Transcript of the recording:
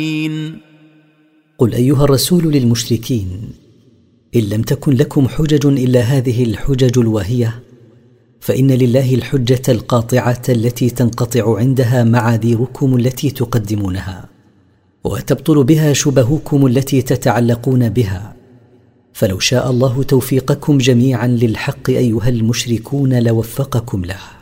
قل أيها الرسول للمشركين: إن لم تكن لكم حجج إلا هذه الحجج الواهية، فإن لله الحجة القاطعة التي تنقطع عندها معاذيركم التي تقدمونها، وتبطل بها شبهكم التي تتعلقون بها. فلو شاء الله توفيقكم جميعا للحق أيها المشركون لوفقكم له.